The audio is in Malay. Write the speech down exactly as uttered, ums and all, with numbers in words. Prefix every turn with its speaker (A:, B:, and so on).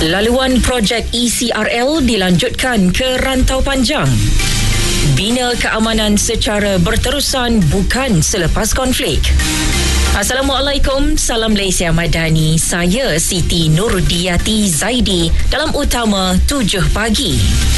A: Laluan projek E C R L dilanjutkan ke rantau panjang. Bina keamanan secara berterusan bukan selepas konflik. Assalamualaikum, salam Malaysia Madani. Saya Siti Nurdiati Zaidi dalam Utama tujuh pagi.